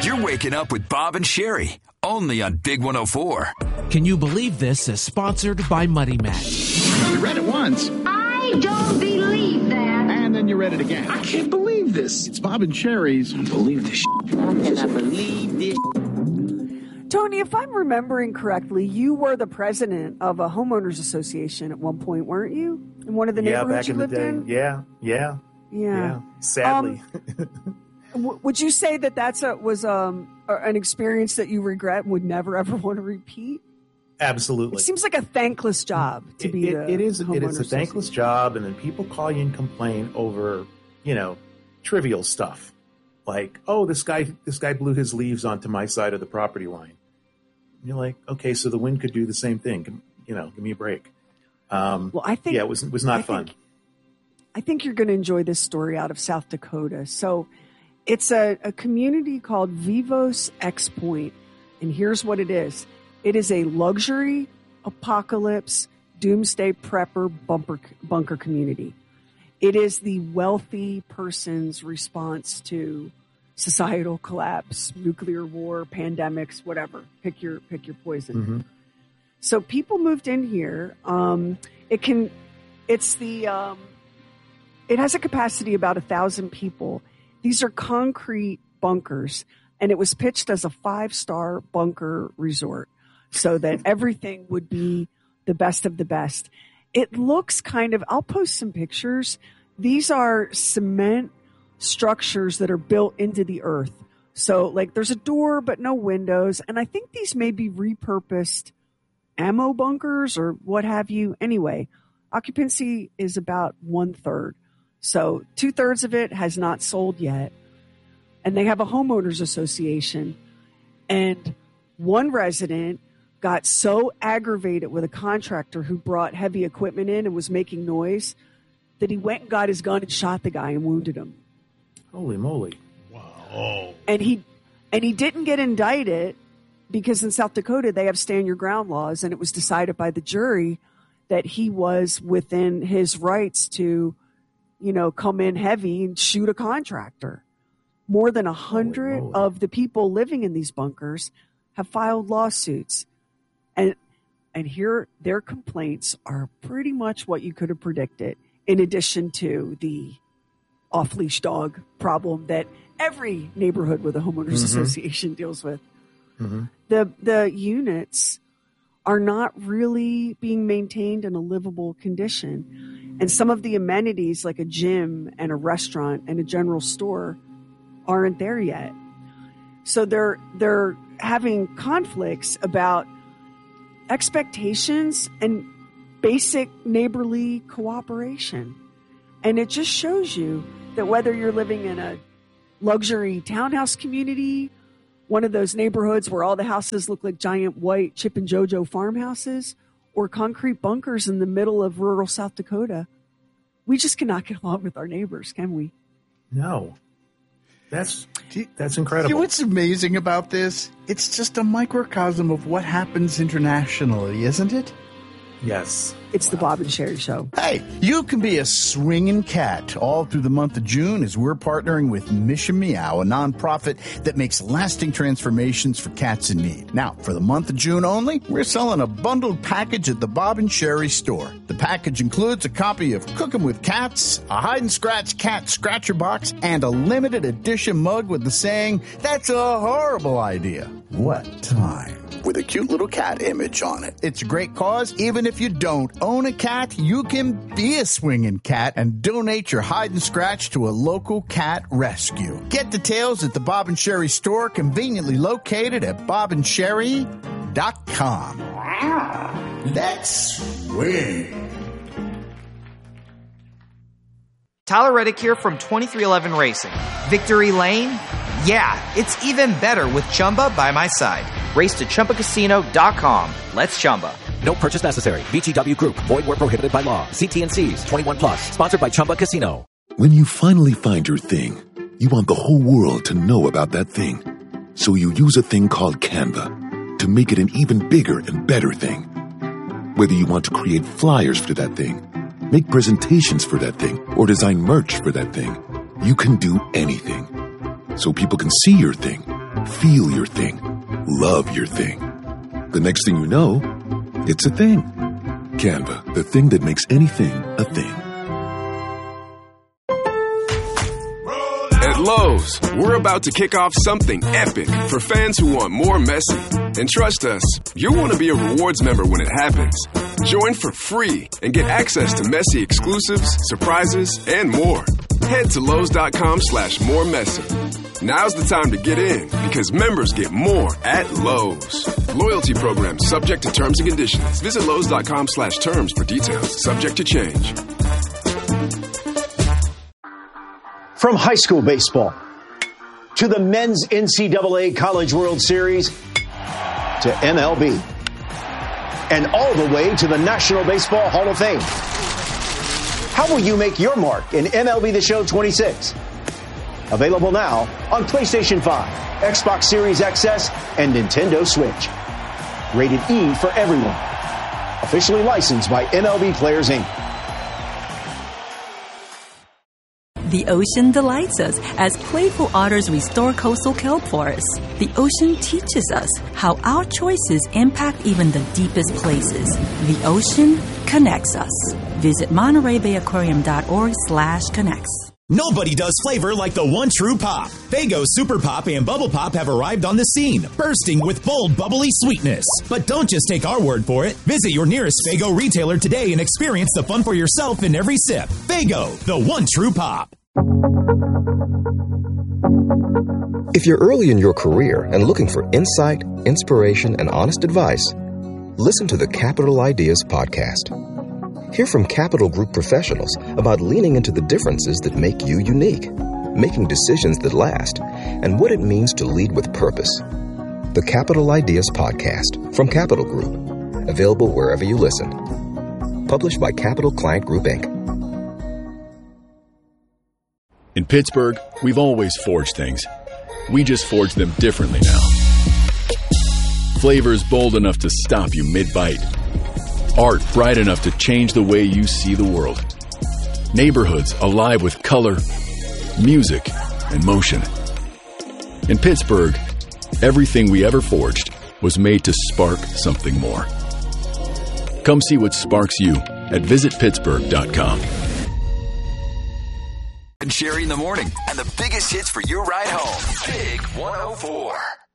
You're waking up with Bob and Sherry, only on Big 104. Can you believe this is sponsored by Money Match? You read it once. I don't believe that. And then you read it again. I can't believe this. It's Bob and Sherry's. I don't believe this shit. I cannot believe this. Tony, if I'm remembering correctly, you were the president of a homeowners association at one point, weren't you? In one of the neighborhoods back in you lived the day. in? Yeah. Sadly. Would you say that was an experience that you regret and would never, ever want to repeat? Absolutely. It seems like a thankless job to be it is a thankless job, and then people call you and complain over, trivial stuff. Like, oh, this guy blew his leaves onto my side of the property line. And you're like, okay, so the wind could do the same thing. Give me a break. Well, I think it was not fun. I think you're going to enjoy this story out of South Dakota. So it's a community called Vivos X Point, and here's what it is. It is a luxury, apocalypse, doomsday prepper bunker community. It is the wealthy person's response to societal collapse, nuclear war, pandemics, whatever. Pick your poison. Mm-hmm. So people moved in here. It has a capacity about 1,000 people. These are concrete bunkers, and it was pitched as a 5-star bunker resort so that everything would be the best of the best. It looks I'll post some pictures. These are cement structures that are built into the earth. So there's a door, but no windows. And I think these may be repurposed ammo bunkers or what have you. Anyway, occupancy is about 1/3. So 2/3 of it has not sold yet. And they have a homeowners association. And one resident got so aggravated with a contractor who brought heavy equipment in and was making noise that he went and got his gun and shot the guy and wounded him. Holy moly. Wow. And he didn't get indicted because in South Dakota they have stand your ground laws, and it was decided by the jury that he was within his rights to, come in heavy and shoot a contractor. More than 100 of the people living in these bunkers have filed lawsuits. And here their complaints are pretty much what you could have predicted, in addition to the off-leash dog problem that every neighborhood with a homeowners association deals with. Mm-hmm. The units are not really being maintained in a livable condition. And some of the amenities like a gym and a restaurant and a general store aren't there yet. So they're having conflicts about expectations and basic neighborly cooperation. And it just shows you that whether you're living in a luxury townhouse community, one of those neighborhoods where all the houses look like giant white Chip and JoJo farmhouses, or concrete bunkers in the middle of rural South Dakota, we just cannot get along with our neighbors, can we? No. That's incredible. You know what's amazing about this? It's just a microcosm of what happens internationally, isn't it? Yes. It's the Bob and Sherry Show. Hey, you can be a swinging cat all through the month of June as we're partnering with Mission Meow, a nonprofit that makes lasting transformations for cats in need. Now, for the month of June only, we're selling a bundled package at the Bob and Sherry store. The package includes a copy of Cooking with Cats, a hide and scratch cat scratcher box, and a limited edition mug with the saying, "That's a horrible idea. What time?" with a cute little cat image on it. It's a great cause. Even if you don't own a cat, you can be a swinging cat and donate your hide and scratch to a local cat rescue. Get details at the Bob and Sherry store, conveniently located at bobandsherry.com. Let's swing. Tyler Reddick here from 2311 Racing. Victory Lane? Yeah, it's even better with Chumba by my side. Race to ChumbaCasino.com. Let's Chumba. No purchase necessary. VGW Group. Void where prohibited by law. See T&Cs. 21 plus. Sponsored by Chumba Casino. When you finally find your thing, you want the whole world to know about that thing. So you use a thing called Canva to make it an even bigger and better thing. Whether you want to create flyers for that thing, make presentations for that thing, or design merch for that thing, you can do anything. So people can see your thing, feel your thing, love your thing. The next thing you know, it's a thing. Canva, the thing that makes anything a thing. At Lowe's, we're about to kick off something epic for fans who want more Messi. And trust us, you'll want to be a rewards member when it happens. Join for free and get access to Messi exclusives, surprises, and more. Head to Lowe's.com/more Messi. Now's the time to get in because members get more at Lowe's. Loyalty program subject to terms and conditions. Visit Lowe's.com/terms for details. Subject to change. From high school baseball to the men's NCAA College World Series to MLB and all the way to the National Baseball Hall of Fame. How will you make your mark in MLB The Show 26? Available now on PlayStation 5, Xbox Series XS, and Nintendo Switch. Rated E for everyone. Officially licensed by MLB Players, Inc. The ocean delights us as playful otters restore coastal kelp forests. The ocean teaches us how our choices impact even the deepest places. The ocean connects us. Visit MontereyBayAquarium.org/connects. Nobody does flavor like the one true pop. Faygo Super Pop and Bubble Pop have arrived on the scene, bursting with bold, bubbly sweetness. But don't just take our word for it. Visit your nearest Faygo retailer today and experience the fun for yourself in every sip. Faygo, the one true pop. If you're early in your career and looking for insight, inspiration, and honest advice, listen to the Capital Ideas Podcast. Hear from Capital Group professionals about leaning into the differences that make you unique, making decisions that last, and what it means to lead with purpose. The Capital Ideas Podcast from Capital Group. Available wherever you listen. Published by Capital Client Group, Inc. In Pittsburgh, we've always forged things. We just forge them differently now. Flavors bold enough to stop you mid-bite. Art bright enough to change the way you see the world. Neighborhoods alive with color, music, and motion. In Pittsburgh, everything we ever forged was made to spark something more. Come see what sparks you at visitpittsburgh.com. And Sherry in the morning, and the biggest hits for your ride home. Big 104.